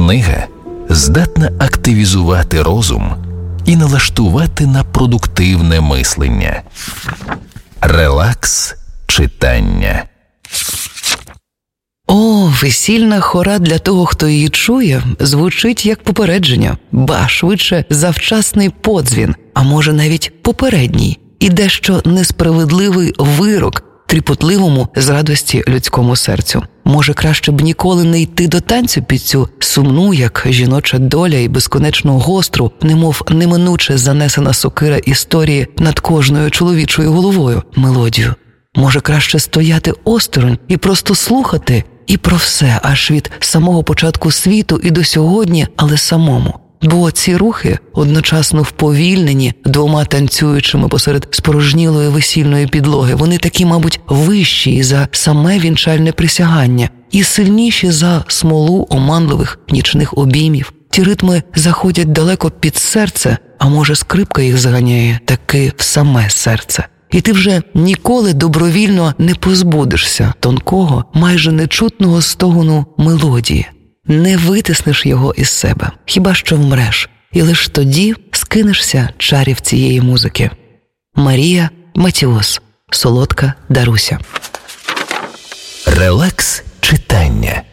Книга здатна активізувати розум і налаштувати на продуктивне мислення. Релакс читання. О, весільна хора для того, хто її чує, звучить як попередження, ба, швидше завчасний подзвін, а може навіть попередній і дещо несправедливий вирок тріпотливому з радості людському серцю. Може, краще б ніколи не йти до танцю під цю сумну, як жіноча доля і безконечно гостру, немов неминуче занесена сокира історії над кожною чоловічою головою мелодію. Може, краще стояти осторонь і просто слухати, і про все, аж від самого початку світу і до сьогодні, але самому. Бо ці рухи, одночасно вповільнені двома танцюючими посеред спорожнілої весільної підлоги, вони такі, мабуть, вищі за саме вінчальне присягання і сильніші за смолу оманливих нічних обіймів. Ті ритми заходять далеко під серце, а може скрипка їх заганяє таки в саме серце. І ти вже ніколи добровільно не позбудешся тонкого, майже нечутного стогону мелодії. Не витиснеш його із себе, хіба що вмреш, і лиш тоді скинешся чарів цієї музики. Марія Матіос. Солодка Даруся. Релакс читання.